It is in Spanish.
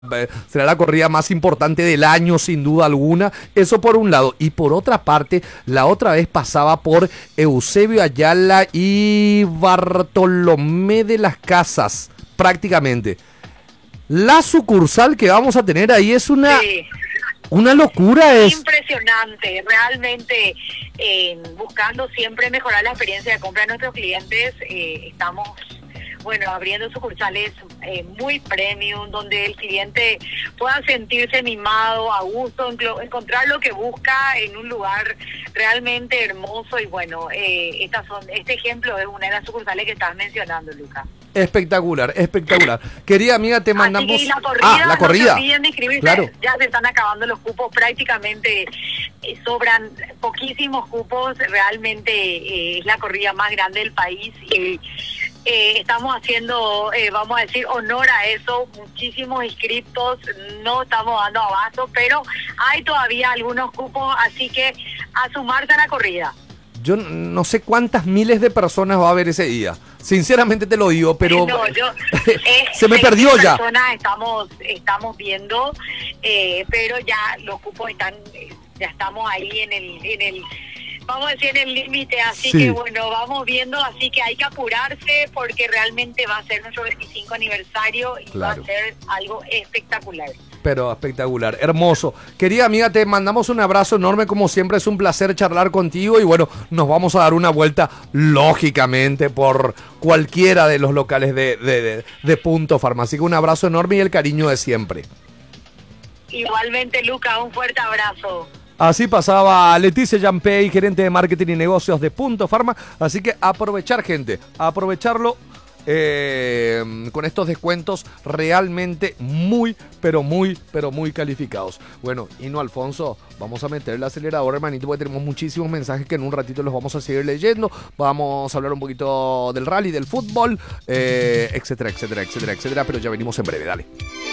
será la corrida más importante del año, sin duda alguna. Eso por un lado. Y por otra parte, la otra vez pasaba por Eusebio Ayala y Bartolomé de las Casas, prácticamente. La sucursal que vamos a tener ahí es Sí, una locura. impresionante, realmente buscando siempre mejorar la experiencia de compra de nuestros clientes. Estamos, bueno, abriendo sucursales muy premium, donde el cliente pueda sentirse mimado, a gusto, encontrar lo que busca en un lugar realmente hermoso. Y bueno, este ejemplo es una de las sucursales que estás mencionando, Lucas. Espectacular, espectacular. Querida amiga, te mandamos... Así que la corrida, la corrida. no se olviden de inscribirse, Claro. ya se están acabando los cupos, prácticamente sobran poquísimos cupos, realmente es la corrida más grande del país y estamos haciendo, vamos a decir, honor a eso, muchísimos inscriptos, no estamos dando abasto, pero hay todavía algunos cupos, así que a sumarse a la corrida. Yo no sé cuántas miles de personas va a haber ese día. Sinceramente te lo digo, pero No, se me perdió ya. Personas estamos viendo, pero ya los cupos están, ya estamos ahí en el, vamos a decir, en el límite, así Sí. que bueno, vamos viendo, así que hay que apurarse porque realmente va a ser nuestro 25 aniversario y Claro. va a ser algo espectacular. Pero espectacular, hermoso. Querida amiga, te mandamos un abrazo enorme, como siempre es un placer charlar contigo y bueno, nos vamos a dar una vuelta lógicamente por cualquiera de los locales de Punto Farma. Así que un abrazo enorme y el cariño de siempre. Igualmente, Luca, un fuerte abrazo. Así pasaba Leticia Jampey, gerente de marketing y negocios de Punto Farma. Así que aprovechar, gente, aprovecharlo con estos descuentos realmente muy, pero muy calificados. Bueno, y no, Alfonso, vamos a meter el acelerador, hermanito, porque tenemos muchísimos mensajes que en un ratito los vamos a seguir leyendo. Vamos a hablar un poquito del rally, del fútbol, etcétera, etcétera, etcétera, etcétera. Pero ya venimos en breve, dale.